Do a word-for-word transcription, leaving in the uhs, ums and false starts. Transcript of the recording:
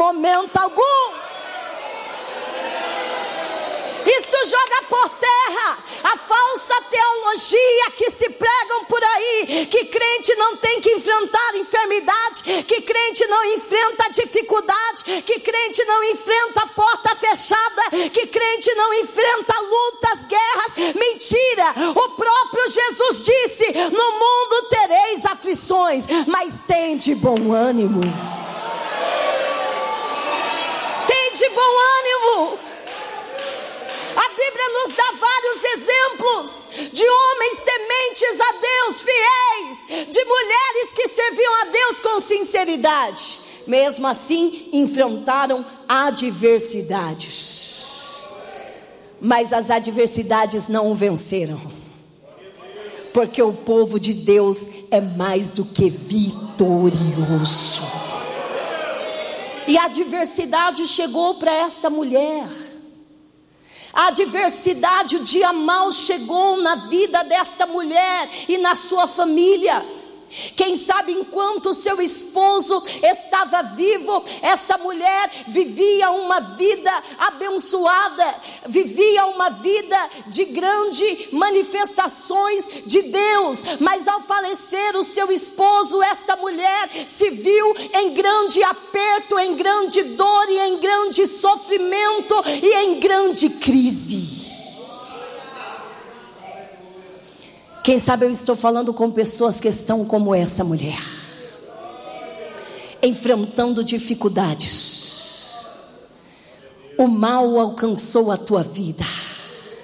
momento algum. Isto joga por terra a falsa teologia que se pregam por aí, que crente não tem que enfrentar enfermidade, que crente não enfrenta dificuldade, que crente não enfrenta porta fechada, que crente não enfrenta lutas, guerras. Mentira! O próprio Jesus disse: no mundo tereis aflições, mas tende bom ânimo. Tende bom ânimo. A Bíblia nos dá vários exemplos de homens tementes a Deus, fiéis, de mulheres que serviam a Deus com sinceridade. Mesmo assim, enfrentaram adversidades. Mas as adversidades não o venceram. Porque o povo de Deus é mais do que vitorioso. E a adversidade chegou para esta mulher. A adversidade, o dia mau chegou na vida desta mulher e na sua família. Quem sabe enquanto seu esposo estava vivo, esta mulher vivia uma vida abençoada, vivia uma vida de grandes manifestações de Deus. Mas ao falecer o seu esposo, esta mulher se viu em grande aperto, em grande dor e em grande sofrimento e em grande crise. Quem sabe eu estou falando com pessoas que estão como essa mulher, enfrentando dificuldades. O mal alcançou a tua vida.